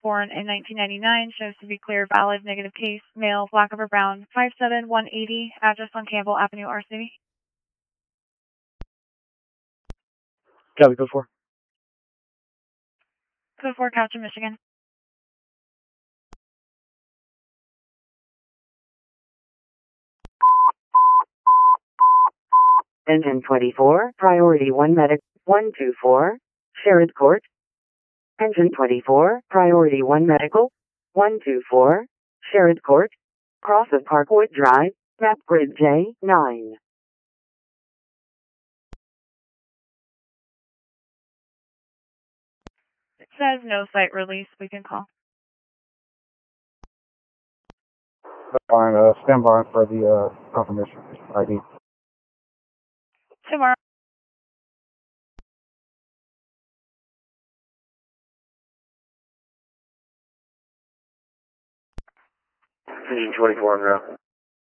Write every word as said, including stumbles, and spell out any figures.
born in nineteen ninety-nine, shows to be clear, valid, negative case, male, black over brown, five seven, one eighty, address on Campbell Avenue, R City. Copy, code four. Code four, Couch in Michigan. Engine twenty-four, Priority one Medic, one two four, Sherrod Court. Engine twenty-four, Priority one Medical, one two four, Sherrod Court, cross of Parkwood Drive, map grid J nine. It says no site release, we can call. Fine, uh, stand by for the uh, confirmation I D. Tomorrow. Engine twenty-four on route.